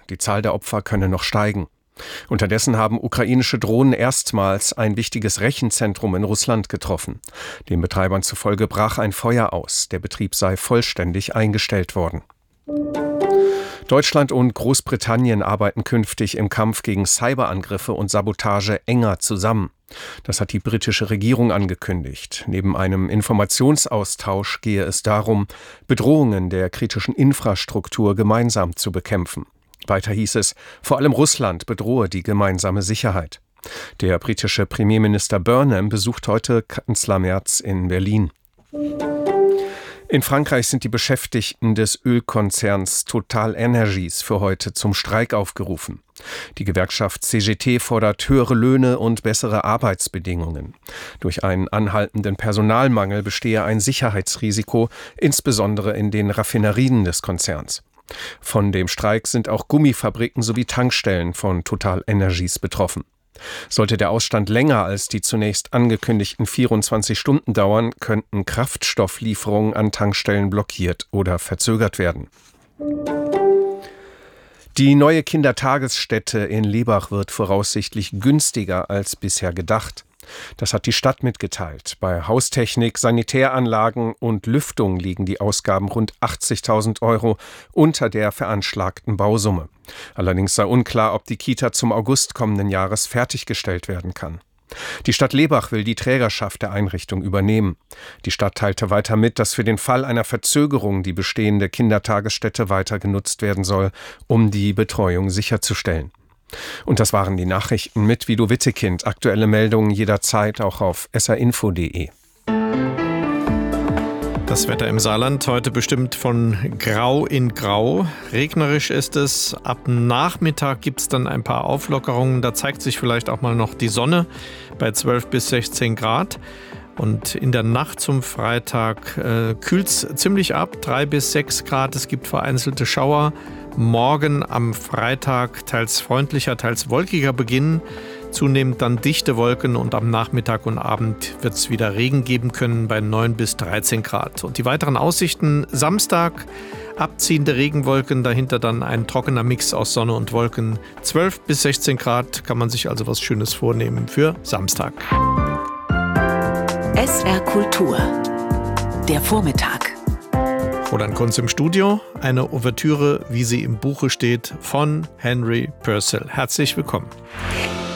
Die Zahl der Opfer könne noch steigen. Unterdessen haben ukrainische Drohnen erstmals ein wichtiges Rechenzentrum in Russland getroffen. Den Betreibern zufolge brach ein Feuer aus. Der Betrieb sei vollständig eingestellt worden. Deutschland und Großbritannien arbeiten künftig im Kampf gegen Cyberangriffe und Sabotage enger zusammen. Das hat die britische Regierung angekündigt. Neben einem Informationsaustausch gehe es darum, Bedrohungen der kritischen Infrastruktur gemeinsam zu bekämpfen. Weiter hieß es, vor allem Russland bedrohe die gemeinsame Sicherheit. Der britische Premierminister Burnham besucht heute Kanzler Merz in Berlin. In Frankreich sind die Beschäftigten des Ölkonzerns TotalEnergies für heute zum Streik aufgerufen. Die Gewerkschaft CGT fordert höhere Löhne und bessere Arbeitsbedingungen. Durch einen anhaltenden Personalmangel bestehe ein Sicherheitsrisiko, insbesondere in den Raffinerien des Konzerns. Von dem Streik sind auch Gummifabriken sowie Tankstellen von TotalEnergies betroffen. Sollte der Ausstand länger als die zunächst angekündigten 24 Stunden dauern, könnten Kraftstofflieferungen an Tankstellen blockiert oder verzögert werden. Die neue Kindertagesstätte in Lebach wird voraussichtlich günstiger als bisher gedacht. Das hat die Stadt mitgeteilt. Bei Haustechnik, Sanitäranlagen und Lüftung liegen die Ausgaben rund 80.000 € unter der veranschlagten Bausumme. Allerdings sei unklar, ob die Kita zum August kommenden Jahres fertiggestellt werden kann. Die Stadt Lebach will die Trägerschaft der Einrichtung übernehmen. Die Stadt teilte weiter mit, dass für den Fall einer Verzögerung die bestehende Kindertagesstätte weiter genutzt werden soll, um die Betreuung sicherzustellen. Und das waren die Nachrichten mit Guido Wittekind. Aktuelle Meldungen jederzeit auch auf srinfo.de. Das Wetter im Saarland heute bestimmt von Grau in Grau. Regnerisch ist es. Ab Nachmittag gibt es dann ein paar Auflockerungen. Da zeigt sich vielleicht auch mal noch die Sonne bei 12 bis 16 Grad. Und in der Nacht zum Freitag kühlt es ziemlich ab, 3 bis 6 Grad. Es gibt vereinzelte Schauer. Morgen am Freitag teils freundlicher, teils wolkiger Beginn. Zunehmend dann dichte Wolken und am Nachmittag und Abend wird es wieder Regen geben können bei 9 bis 13 Grad. Und die weiteren Aussichten: Samstag abziehende Regenwolken, dahinter dann ein trockener Mix aus Sonne und Wolken. 12 bis 16 Grad, kann man sich also was Schönes vornehmen für Samstag. SR Kultur, der Vormittag. Roland Kunz im Studio, eine Ouvertüre, wie sie im Buche steht, von Henry Purcell. Herzlich willkommen.